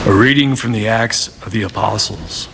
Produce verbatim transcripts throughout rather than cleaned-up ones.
A reading from the Acts of the Apostles.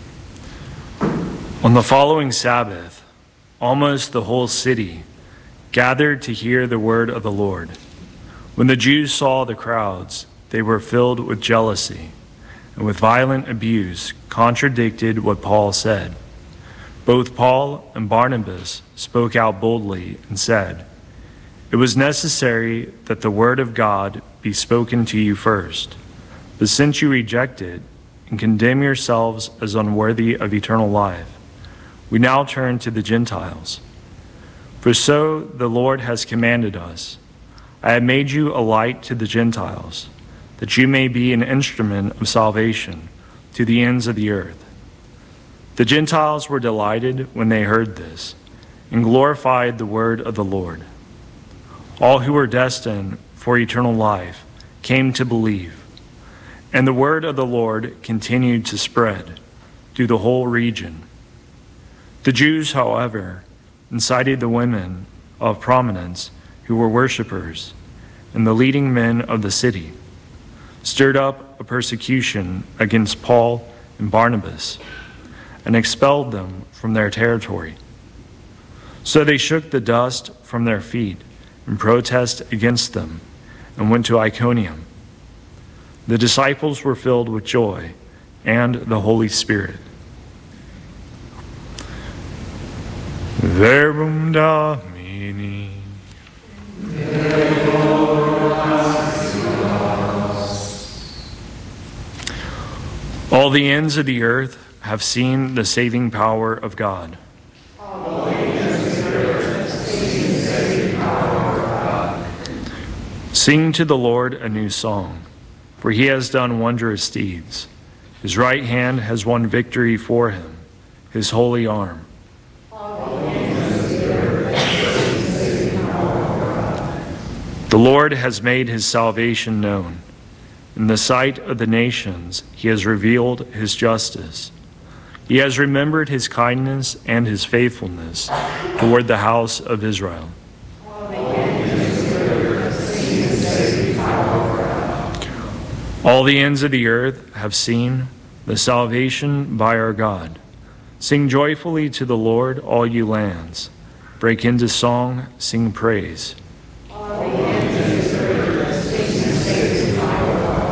On the following Sabbath, almost the whole city gathered to hear the word of the Lord. When the Jews saw the crowds, they were filled with jealousy, and with violent abuse contradicted what Paul said. Both Paul and Barnabas spoke out boldly and said, "It was necessary that the word of God be spoken to you first. But since you reject it and condemn yourselves as unworthy of eternal life, we now turn to the Gentiles. For so the Lord has commanded us, I have made you a light to the Gentiles, that you may be an instrument of salvation to the ends of the earth." The Gentiles were delighted when they heard this and glorified the word of the Lord. All who were destined for eternal life came to believe. And the word of the Lord continued to spread through the whole region. The Jews, however, incited the women of prominence who were worshippers and the leading men of the city, stirred up a persecution against Paul and Barnabas, and expelled them from their territory. So they shook the dust from their feet in protest against them and went to Iconium. The disciples were filled with joy and the Holy Spirit. Verbum Domini. All the ends of the earth have seen the saving power of God. All the ends of the earth have seen the saving power of God. Sing to the Lord a new song, for he has done wondrous deeds. His right hand has won victory for him, his holy arm. The Lord has made his salvation known. In the sight of the nations, he has revealed his justice. He has remembered his kindness and his faithfulness toward the house of Israel. All the ends of the earth have seen the salvation by our God. Sing joyfully to the Lord, all you lands. Break into song, sing praise.